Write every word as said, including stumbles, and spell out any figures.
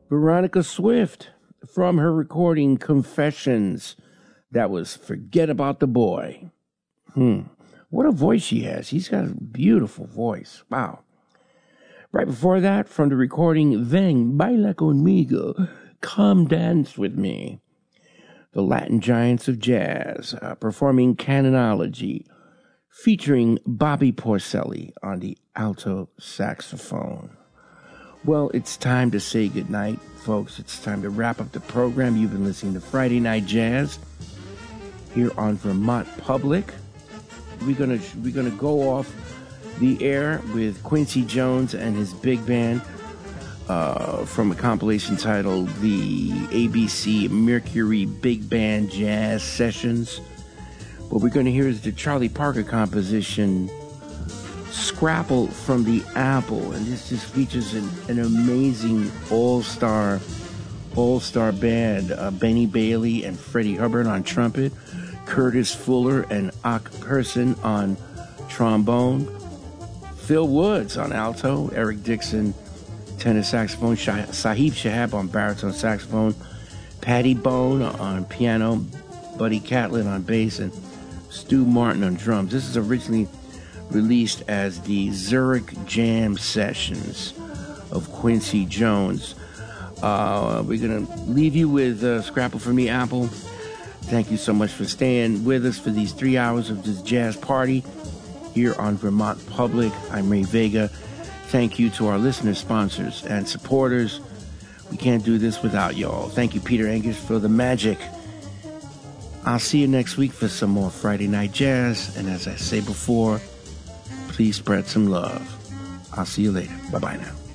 Veronica Swift from her recording Confessions. That was Forget About the Boy. Hmm. What a voice she has. She's got a beautiful voice. Wow. Right before that, from the recording Ven, Baila Conmigo, Come Dance With Me. The Latin Giants of Jazz, uh, performing Canonology, featuring Bobby Porcelli on the alto saxophone. Well, it's time to say goodnight, folks. It's time to wrap up the program. You've been listening to Friday Night Jazz here on Vermont Public. We're gonna we're gonna go off the air with Quincy Jones and his big band uh, from a compilation titled the A B C Mercury Big Band Jazz Sessions. What we're going to hear is the Charlie Parker composition Scrapple from the Apple, and this just features an, an amazing all-star all-star band. uh, Benny Bailey and Freddie Hubbard on trumpet, Curtis Fuller and Ak Person on trombone, Phil Woods on alto, Eric Dixon tenor saxophone, Shah- Sahib Shahab on baritone saxophone, Patty Bone on piano, Buddy Catlett on bass, and Stu Martin on drums. This is originally released as the Zurich Jam Sessions of Quincy Jones. Uh, we're going to leave you with uh, Scrapple from the Apple. Thank you so much for staying with us for these three hours of this jazz party here on Vermont Public. I'm Ray Vega. Thank you to our listeners, sponsors, and supporters. We can't do this without y'all. Thank you, Peter Angus, for the magic. I'll see you next week for some more Friday Night Jazz. And as I say before, please spread some love. I'll see you later. Bye-bye now.